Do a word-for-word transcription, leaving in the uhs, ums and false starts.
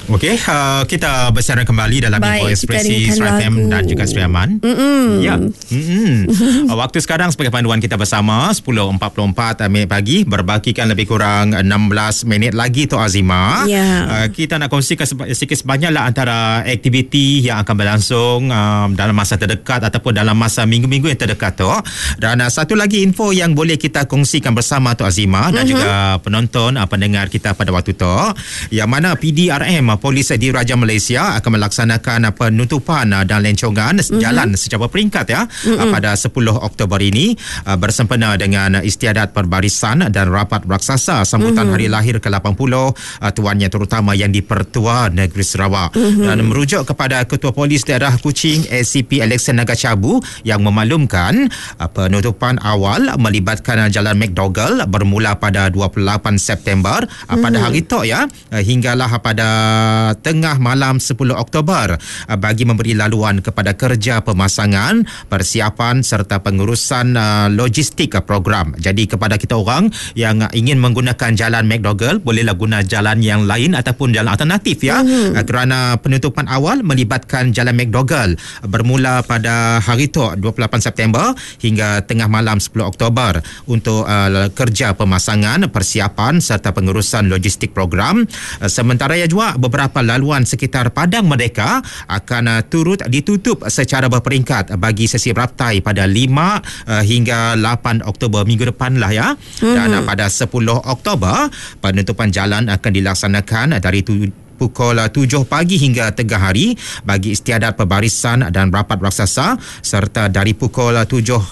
Okey, uh, kita bersiaran kembali dalam Info Ekspresi Suria F M dan juga Suria Aman. Mm-mm. Ya. Mm-mm. Waktu sekarang sebagai panduan kita bersama sepuluh empat puluh empat minit pagi, berbakikan lebih kurang enam belas minit lagi Tok Azima. Ya. Uh, kita nak kongsikan sikit sebanyaklah antara aktiviti yang akan berlangsung uh, dalam masa terdekat ataupun dalam masa minggu-minggu yang terdekat Tok. Dan uh, satu lagi info yang boleh kita kongsikan bersama Tok Azima dan mm-hmm. juga penonton uh, pendengar kita pada waktu tu, yang mana P D R M Polis Diraja Malaysia akan melaksanakan penutupan dan lencongan mm-hmm. jalan secara peringkat ya mm-hmm. pada sepuluh Oktober ini bersempena dengan istiadat perbarisan dan rapat raksasa sambutan mm-hmm. hari lahir ke lapan puluh Tuan Yang Terutama yang di-Pertua Negeri Sarawak. Mm-hmm. Dan merujuk kepada Ketua Polis Daerah Kuching A C P Alexander Nagacabu yang memaklumkan penutupan awal melibatkan Jalan McDougall bermula pada dua puluh lapan September mm-hmm. pada hari itu ya hinggalah pada tengah malam sepuluh Oktober bagi memberi laluan kepada kerja pemasangan, persiapan serta pengurusan uh, logistik program. Jadi kepada kita orang yang ingin menggunakan Jalan McDougall, bolehlah guna jalan yang lain ataupun jalan alternatif ya. Mm-hmm. Uh, kerana penutupan awal melibatkan Jalan McDougall bermula pada hari itu dua puluh lapan September hingga tengah malam sepuluh Oktober untuk uh, kerja pemasangan, persiapan serta pengurusan logistik program. Uh, sementara ya juga beberapa laluan sekitar Padang Merdeka akan uh, turut ditutup secara berperingkat bagi sesi beraptai pada lima uh, hingga lapan Oktober minggu depan lah ya. Mm-hmm. Dan uh, pada sepuluh Oktober penutupan jalan akan dilaksanakan dari tu pukul tujuh pagi hingga tengah hari bagi istiadat perbarisan dan rapat raksasa serta dari pukul tujuh